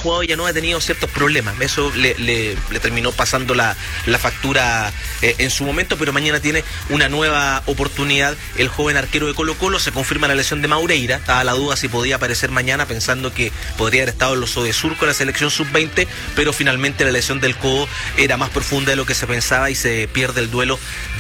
jugado Villanueva ha tenido ciertos problemas. Eso le terminó pasando la factura en su momento, pero mañana tiene una nueva oportunidad el joven arquero de Colo-Colo. Se confirma la lesión de Maureira. Estaba la duda si podía aparecer mañana, pensando que podría haber estado en los Odesur con la selección sub-20, pero finalmente la lesión del codo era más profunda de lo que se pensaba y se pierde el duelo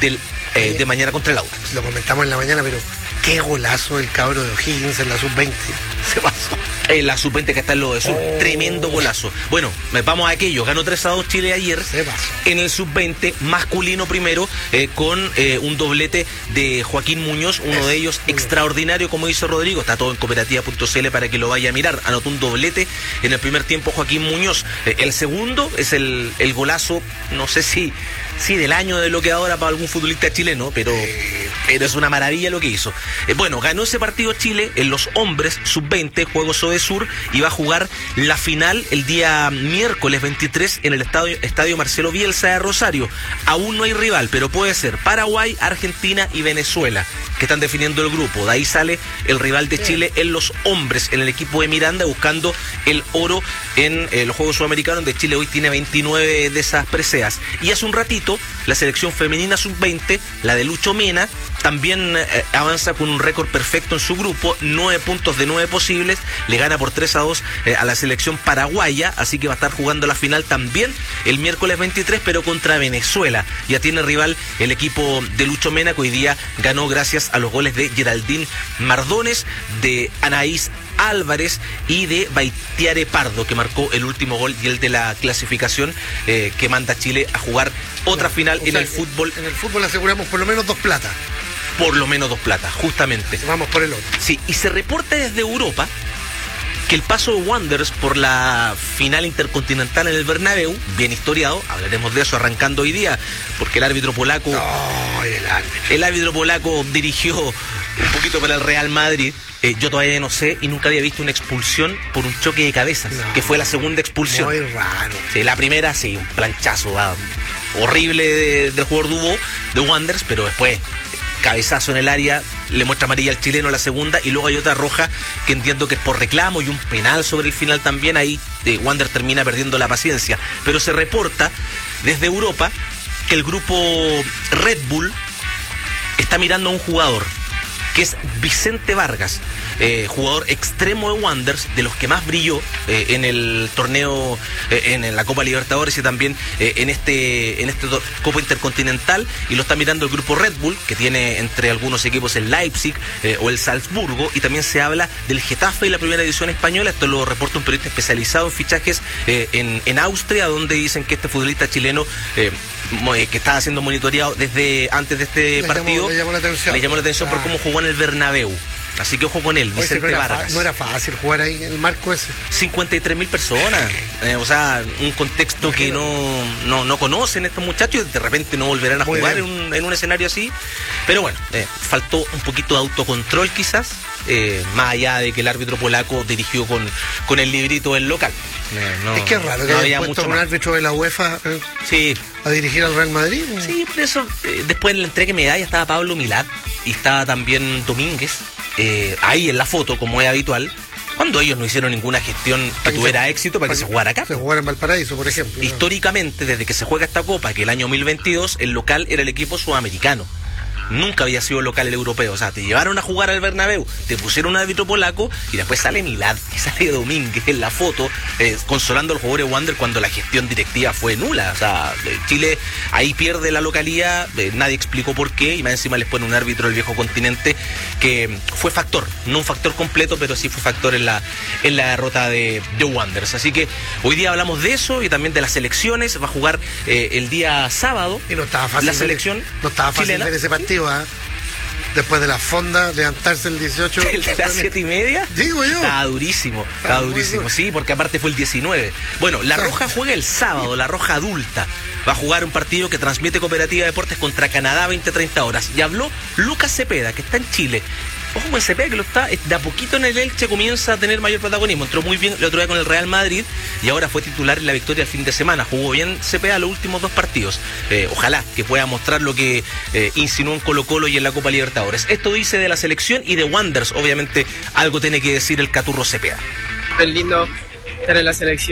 de mañana contra el Audax. Lo comentamos en la mañana, pero qué golazo el cabro de O'Higgins en la sub-20. Se pasó. En la sub-20 que está en lo de sur, tremendo golazo. Bueno, vamos a aquello. Ganó 3-2 Chile ayer. Se pasó. En el sub-20, masculino primero, con un doblete de Joaquín Muñoz, uno de ellos extraordinario, como dice Rodrigo. Está todo en cooperativa.cl para que lo vaya a mirar. Anotó un doblete en el primer tiempo Joaquín Muñoz. El segundo es el golazo, no sé si del año, de lo que ahora para algún futbolista chileno, pero es una maravilla lo que hizo. Bueno, ganó ese partido Chile en los hombres sub-20, Juegos Odesur, y va a jugar la final el día miércoles 23 en el estadio Marcelo Bielsa de Rosario. Aún no hay rival, pero puede ser Paraguay, Argentina y Venezuela, que están definiendo el grupo. De ahí sale el rival de Chile en los hombres, en el equipo de Miranda, buscando el oro en los Juegos Sudamericanos, donde Chile hoy tiene 29 de esas preseas. Y hace un ratito, la selección femenina sub-20, la de Lucho Mena, también avanza con un récord perfecto en su grupo, 9 puntos de 9 posibles, le gana por 3-2 a la selección paraguaya, así que va a estar jugando la final también el miércoles 23, pero contra Venezuela. Ya tiene rival el equipo de Lucho Mena, que hoy día ganó gracias a los goles de Geraldine Mardones, de Anaís Álvarez y de Baitiare Pardo, que marcó el último gol y el de la clasificación que manda a Chile a jugar otra final en el fútbol. En el fútbol aseguramos por lo menos 2 platas. Por lo menos 2 platas, justamente. Vamos por el otro. Sí, y se reporta desde Europa que el paso de Wanderers por la final intercontinental en el Bernabéu, bien historiado, hablaremos de eso arrancando hoy día, porque el árbitro polaco... El árbitro polaco dirigió un poquito para el Real Madrid. Yo todavía no sé y nunca había visto una expulsión por un choque de cabezas, que fue la segunda expulsión. Muy raro. Sí, la primera, sí, un planchazo horrible del jugador Dubó de Wanderers, pero después cabezazo en el área, le muestra amarilla al chileno la segunda, y luego hay otra roja que entiendo que es por reclamo y un penal sobre el final también. Ahí Wander termina perdiendo la paciencia, pero se reporta desde Europa que el grupo Red Bull está mirando a un jugador que es Vicente Vargas, jugador extremo de Wanderers, de los que más brilló en el torneo, en la Copa Libertadores y también en este Copa Intercontinental, y lo está mirando el grupo Red Bull, que tiene entre algunos equipos el Leipzig o el Salzburgo, y también se habla del Getafe y la primera división española. Esto lo reporta un periodista especializado en fichajes en Austria, donde dicen que este futbolista chileno que estaba siendo monitoreado desde antes de este partido, le llamó la atención por cómo jugó en el Bernabéu. Así que ojo con él, Vicente Vargas. No era fácil jugar ahí en el marco ese. 53.000 personas. O sea, un contexto que no conocen estos muchachos, y de repente no volverán a jugar en un escenario así. Pero bueno, faltó un poquito de autocontrol quizás, más allá de que el árbitro polaco dirigió con el librito del local. Es que es raro que haya puesto un árbitro de la UEFA a dirigir al Real Madrid. Sí, por eso después en la entrega de medalla estaba Pablo Milad y estaba también Domínguez. Ahí en la foto, como es habitual, cuando ellos no hicieron ninguna gestión que tuviera éxito para que se jugara acá. Se jugara en Valparaíso, por ejemplo. Históricamente, desde que se juega esta Copa, que el año 2022, el local era el equipo sudamericano. Nunca había sido local el europeo. O sea, te llevaron a jugar al Bernabéu, te pusieron un árbitro polaco, y después sale Milad y sale Domínguez en la foto, consolando al jugador de Wander cuando la gestión directiva fue nula. O sea, Chile ahí pierde la localía, nadie explicó por qué, y más encima les pone un árbitro del viejo continente que fue factor, no un factor completo, pero sí fue factor en la derrota de Wanderers. Así que hoy día hablamos de eso y también de las selecciones. Va a jugar el día sábado. Y no estaba fácil la selección no estaba fácil chilena. Ver ese partido. Después de la fonda, levantarse el 18. ¿El de las 7:30? Digo yo. Estaba durísimo, sí, porque aparte fue el 19. Bueno, la Roja juega el sábado, la Roja adulta. Va a jugar un partido que transmite Cooperativa Deportes contra Canadá 20-30 horas. Y habló Lucas Cepeda, que está en Chile. Ojo con Cepeda, que lo está de a poquito en el Elche, comienza a tener mayor protagonismo. Entró muy bien el otro día con el Real Madrid y ahora fue titular en la victoria el fin de semana. Jugó bien Cepeda los últimos 2 partidos. Ojalá que pueda mostrar lo que insinuó en Colo-Colo y en la Copa Libertadores. Esto dice de la selección y de Wanderers. Obviamente algo tiene que decir el Caturro Cepeda. Es lindo estar en la selección.